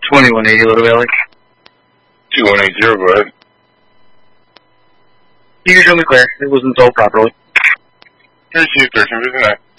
2180 Little Valley. 2180, go ahead. You can show me clear. It wasn't sold properly. Received 1359.